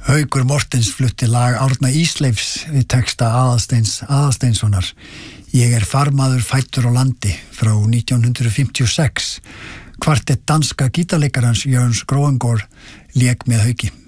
Haukur Mortens flutti lag Árna Ísleifs við texta Aðalsteinssonar. Ég farmaður fæddur á landi frá 1956. Kvartett danska gítarleikarans Jørgens Groengård lék með Hauki.